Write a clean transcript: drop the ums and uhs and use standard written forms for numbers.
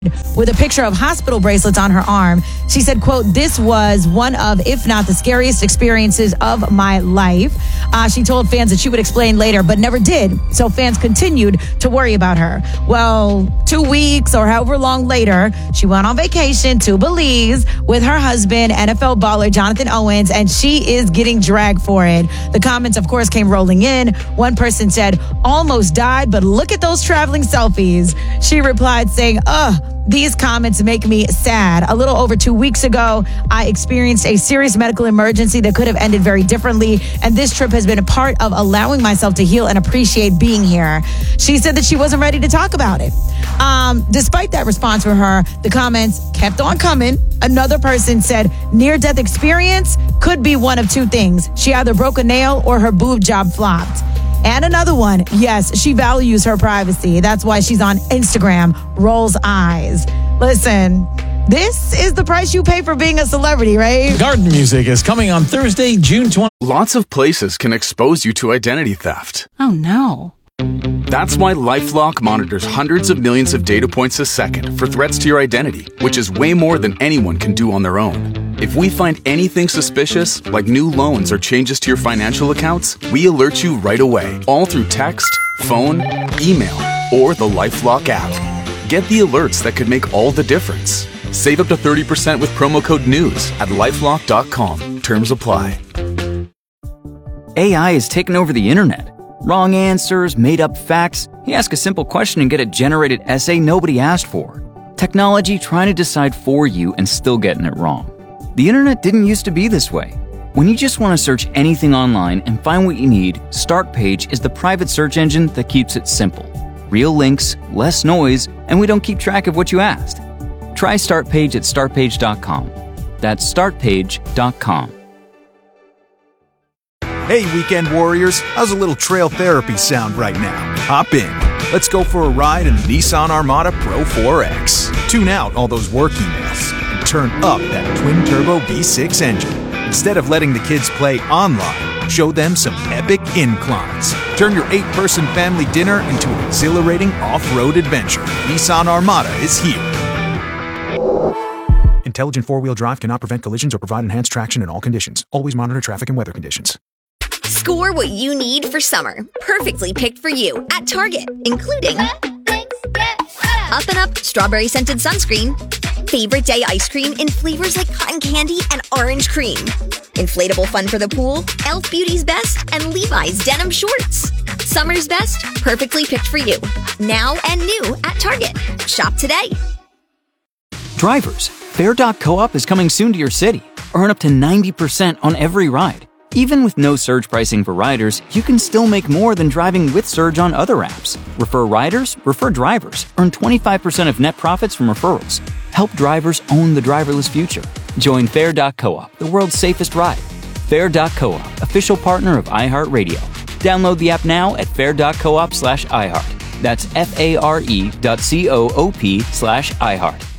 with a picture of hospital bracelets on her arm. She said, quote, "This was one of, if not the scariest experiences of my life." She told fans that she would explain later, but never did. So fans continued to worry about her. Well, 2 weeks or however long later, she went on vacation to Belize with her husband, NFL baller Jonathan Owens, and she is getting dragged for it. The comments, of course, came rolling in. One person said, "Almost died, but look at those traveling selfies." She replied saying, "These comments make me sad. A little over 2 weeks ago, I experienced a serious medical emergency that could have ended very differently, and this trip has been a part of allowing myself to heal and appreciate being here." She said that she wasn't ready to talk about it. Despite that response from her, the comments kept on coming. Another person said, "Near-death experience could be one of two things. She either broke a nail or her boob job flopped." And another one, yes, she values her privacy. That's why she's on Instagram, rolls eyes. Listen, this is the price you pay for being a celebrity, right? Garden Music is coming on Thursday, June 20th. Lots of places can expose you to identity theft. Oh, no. That's why LifeLock monitors hundreds of millions of data points a second for threats to your identity, which is way more than anyone can do on their own. If we find anything suspicious, like new loans or changes to your financial accounts, we alert you right away, all through text, phone, email, or the LifeLock app. Get the alerts that could make all the difference. Save up to 30% with promo code NEWS at lifelock.com. Terms apply. AI has taken over the internet. Wrong answers, made-up facts. You ask a simple question and get a generated essay nobody asked for. Technology trying to decide for you and still getting it wrong. The internet didn't used to be this way. When you just want to search anything online and find what you need, Startpage is the private search engine that keeps it simple. Real links, less noise, and we don't keep track of what you asked. Try Startpage at startpage.com. That's startpage.com. Hey, weekend warriors, how's a little trail therapy sound right now? Hop in. Let's go for a ride in the Nissan Armada Pro 4X. Tune out all those work emails and turn up that twin-turbo V6 engine. Instead of letting the kids play online, show them some epic inclines. Turn your 8-person family dinner into an exhilarating off-road adventure. Nissan Armada is here. Intelligent four-wheel drive cannot prevent collisions or provide enhanced traction in all conditions. Always monitor traffic and weather conditions. Score what you need for summer. Perfectly picked for you at Target, including Up and Up strawberry scented sunscreen, favorite day ice cream in flavors like cotton candy and orange cream, inflatable fun for the pool, Elf Beauty's Best, and Levi's denim shorts. Summer's best, perfectly picked for you. Now and new at Target. Shop today. Drivers, Fair.coop is coming soon to your city. Earn up to 90% on every ride. Even with no surge pricing for riders, you can still make more than driving with Surge on other apps. Refer riders, refer drivers. Earn 25% of net profits from referrals. Help drivers own the driverless future. Join Fair.coop, the world's safest ride. Fair.coop, official partner of iHeartRadio. Download the app now at fair.coop/iHeart. That's FARE.coop/iHeart.